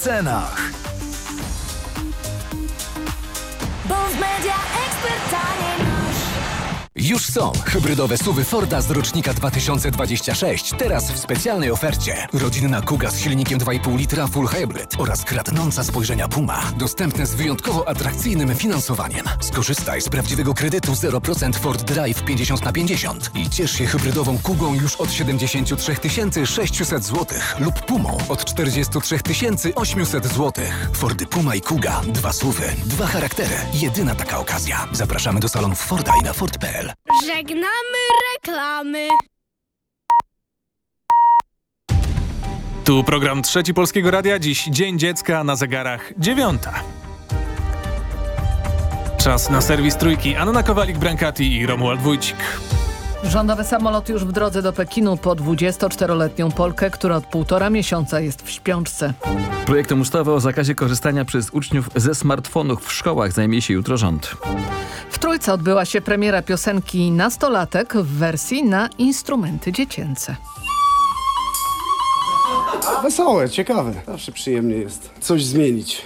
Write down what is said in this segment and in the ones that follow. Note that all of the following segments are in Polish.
cenach. Bo w Media Expert taniej masz. Już są hybrydowe SUV-y Forda z rocznika 2026, teraz w specjalnej ofercie. Rodzinna Kuga z silnikiem 2,5 litra Full Hybrid oraz kradnąca spojrzenia Puma. Dostępne z wyjątkowo atrakcyjnym finansowaniem. Skorzystaj z prawdziwego kredytu 0% Ford Drive 50/50 i ciesz się hybrydową Kugą już od 73 600 zł lub Pumą od 43 800 zł. Fordy Puma i Kuga. 2 SUV-y, 2 charaktery. Jedyna taka okazja. Zapraszamy do salonów Forda i na Ford.pl. Żegnamy reklamy. Tu program Trzeci Polskiego Radia. Dziś Dzień Dziecka, na zegarach 9. Czas na serwis Trójki. Anna Kowalik-Brankati i Romuald Wójcik. Rządowy samolot już w drodze do Pekinu po 24-letnią Polkę, która od 1,5 miesiąca jest w śpiączce. Projektem ustawy o zakazie korzystania przez uczniów ze smartfonów w szkołach zajmie się jutro rząd. W Trójce odbyła się premiera piosenki Nastolatek w wersji na instrumenty dziecięce. Wesołe, ciekawe. Zawsze przyjemnie jest coś zmienić.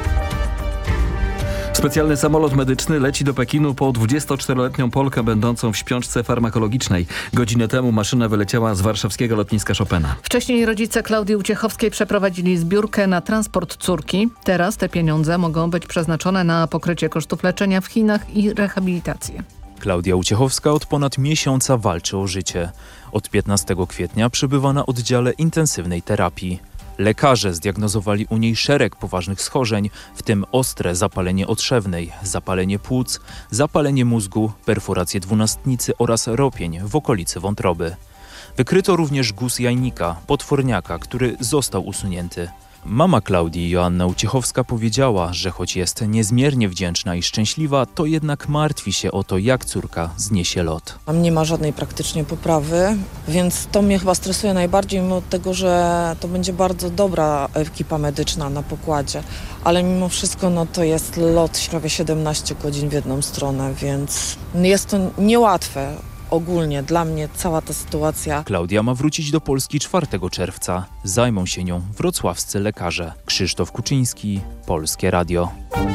Specjalny samolot medyczny leci do Pekinu po 24-letnią Polkę będącą w śpiączce farmakologicznej. Godzinę temu maszyna wyleciała z warszawskiego lotniska Chopina. Wcześniej rodzice Klaudii Uciechowskiej przeprowadzili zbiórkę na transport córki. Teraz te pieniądze mogą być przeznaczone na pokrycie kosztów leczenia w Chinach i rehabilitację. Klaudia Uciechowska od ponad miesiąca walczy o życie. Od 15 kwietnia przebywa na oddziale intensywnej terapii. Lekarze zdiagnozowali u niej szereg poważnych schorzeń, w tym ostre zapalenie otrzewnej, zapalenie płuc, zapalenie mózgu, perforację dwunastnicy oraz ropień w okolicy wątroby. Wykryto również guz jajnika, potworniaka, który został usunięty. Mama Klaudii, Joanna Uciechowska, powiedziała, że choć jest niezmiernie wdzięczna i szczęśliwa, to jednak martwi się o to, jak córka zniesie lot. Tam nie ma żadnej praktycznie poprawy, więc to mnie chyba stresuje najbardziej, mimo tego, że to będzie bardzo dobra ekipa medyczna na pokładzie. Ale mimo wszystko to jest lot prawie 17 godzin w jedną stronę, więc jest to niełatwe. Ogólnie dla mnie cała ta sytuacja. Klaudia ma wrócić do Polski 4 czerwca. Zajmą się nią wrocławscy lekarze. Krzysztof Kuczyński, Polskie Radio.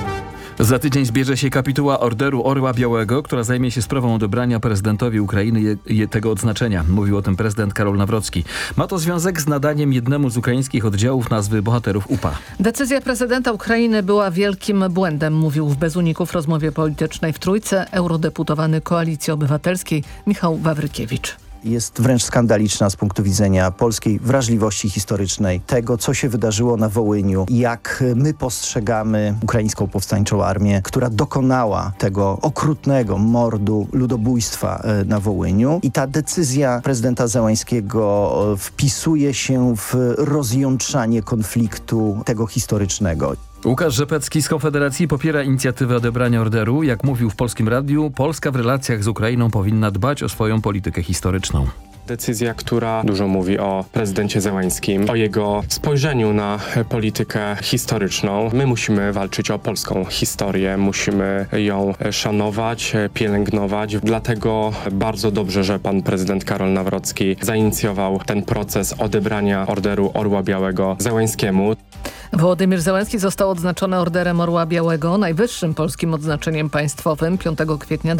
Za tydzień zbierze się kapituła Orderu Orła Białego, która zajmie się sprawą odebrania prezydentowi Ukrainy tego odznaczenia. Mówił o tym prezydent Karol Nawrocki. Ma to związek z nadaniem jednemu z ukraińskich oddziałów nazwy bohaterów UPA. Decyzja prezydenta Ukrainy była wielkim błędem, mówił w Bez Uników rozmowie politycznej w Trójce eurodeputowany Koalicji Obywatelskiej Michał Wawrykiewicz. Jest wręcz skandaliczna z punktu widzenia polskiej wrażliwości historycznej, tego co się wydarzyło na Wołyniu, jak my postrzegamy ukraińską powstańczą armię, która dokonała tego okrutnego mordu, ludobójstwa na Wołyniu. I ta decyzja prezydenta Zełańskiego wpisuje się w rozjątrzanie konfliktu tego historycznego. Łukasz Rzepecki z Konfederacji popiera inicjatywę odebrania orderu. Jak mówił w Polskim Radiu, Polska w relacjach z Ukrainą powinna dbać o swoją politykę historyczną. Decyzja, która dużo mówi o prezydencie Zełańskim, o jego spojrzeniu na politykę historyczną. My musimy walczyć o polską historię, musimy ją szanować, pielęgnować. Dlatego bardzo dobrze, że pan prezydent Karol Nawrocki zainicjował ten proces odebrania Orderu Orła Białego Zełańskiemu. Wołodymyr Zełenski został odznaczony Orderem Orła Białego, najwyższym polskim odznaczeniem państwowym 5 kwietnia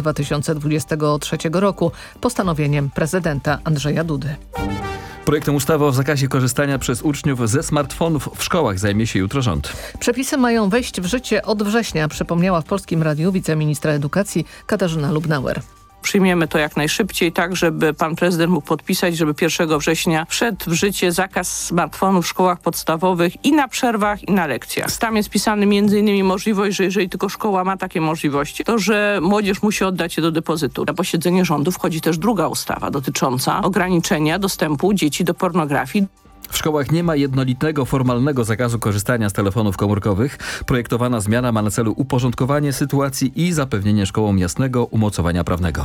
2023 roku, postanowieniem prezydenta Andrzeja Dudy. Projektem ustawy o zakazie korzystania przez uczniów ze smartfonów w szkołach zajmie się jutro rząd. Przepisy mają wejść w życie od września, przypomniała w Polskim Radiu wiceministra edukacji Katarzyna Lubnauer. Przyjmiemy to jak najszybciej, tak żeby pan prezydent mógł podpisać, żeby 1 września wszedł w życie zakaz smartfonów w szkołach podstawowych i na przerwach, i na lekcjach. Tam jest pisany m.in. możliwość, że jeżeli tylko szkoła ma takie możliwości, to że młodzież musi oddać je do depozytu. Na posiedzenie rządu wchodzi też druga ustawa dotycząca ograniczenia dostępu dzieci do pornografii. W szkołach nie ma jednolitego, formalnego zakazu korzystania z telefonów komórkowych. Projektowana zmiana ma na celu uporządkowanie sytuacji i zapewnienie szkołom jasnego umocowania prawnego.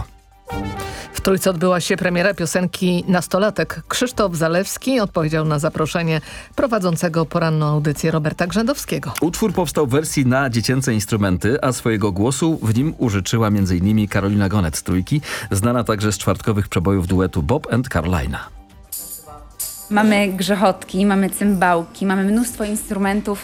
W Trójce odbyła się premiera piosenki Nastolatek. Krzysztof Zalewski odpowiedział na zaproszenie prowadzącego poranną audycję Roberta Grzędowskiego. Utwór powstał w wersji na dziecięce instrumenty, a swojego głosu w nim użyczyła m.in. Karolina Gonet z Trójki, znana także z czwartkowych przebojów duetu Bob and Carolina. Mamy grzechotki, mamy cymbałki, mamy mnóstwo instrumentów